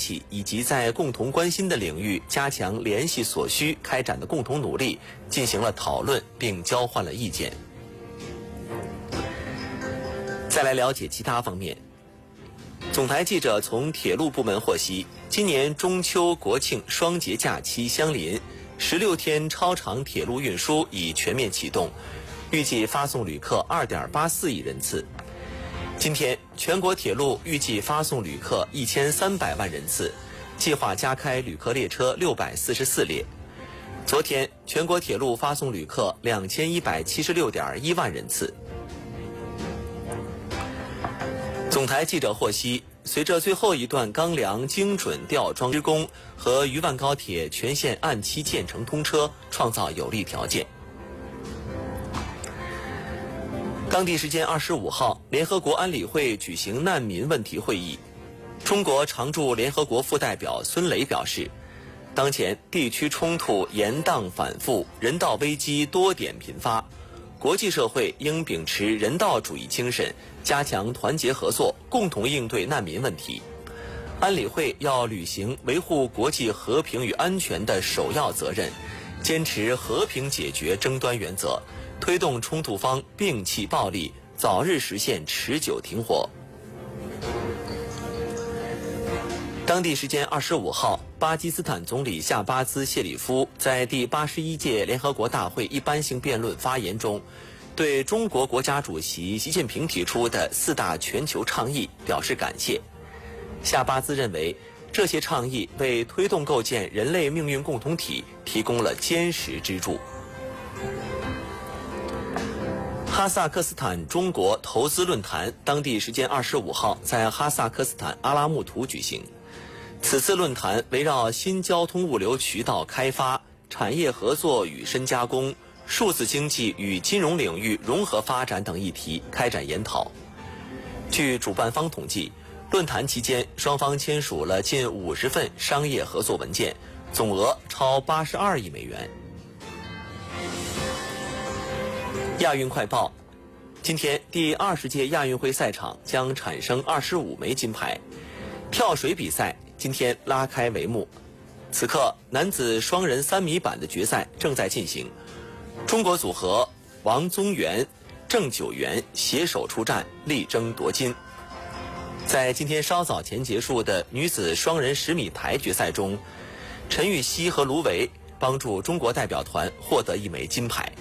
系以及在共同关心的领域加强联系所需开展的共同努力进行了讨论，并交换了意见。再来了解其他方面。总台记者从铁路部门获悉，今年中秋国庆双节假期相邻，16天超长铁路运输已全面启动，预计发送旅客2.84亿人次。今天，全国铁路预计发送旅客1300万人次，计划加开旅客列车644列。昨天，全国铁路发送旅客2176.1万人次。总台记者获悉，随着最后一段钢梁精准吊装施工和渝万高铁全线按期建成通车创造有利条件。当地时间25号，联合国安理会举行难民问题会议。中国常驻联合国副代表孙磊表示，当前地区冲突延宕反复，人道危机多点频发，国际社会应秉持人道主义精神，加强团结合作，共同应对难民问题。安理会要履行维护国际和平与安全的首要责任，坚持和平解决争端原则，推动冲突方摒弃暴力，早日实现持久停火。当地时间25号，巴基斯坦总理夏巴兹·谢里夫在第81届联合国大会一般性辩论发言中，对中国国家主席习近平提出的4大全球倡议表示感谢。夏巴兹认为，这些倡议为推动构建人类命运共同体提供了坚实支柱。哈萨克斯坦中国投资论坛当地时间25号在哈萨克斯坦阿拉木图举行。此次论坛围绕新交通物流渠道开发、产业合作与深加工、数字经济与金融领域融合发展等议题开展研讨。据主办方统计，论坛期间双方签署了近50份商业合作文件，总额超82亿美元。亚运快报，今天第20届亚运会赛场将产生25枚金牌。跳水比赛今天拉开帷幕，此刻男子双人3米板的决赛正在进行，中国组合王宗源、郑九元携手出战，力争夺金。在今天稍早前结束的女子双人10米台决赛中，陈芋汐和卢维帮助中国代表团获得1枚金牌。